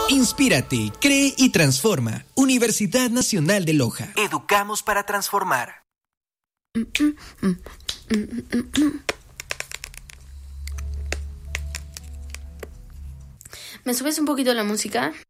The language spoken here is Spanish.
Inspírate, cree y transforma. Universidad Nacional de Loja. Educamos para transformar. ¿Me subes un poquito la música?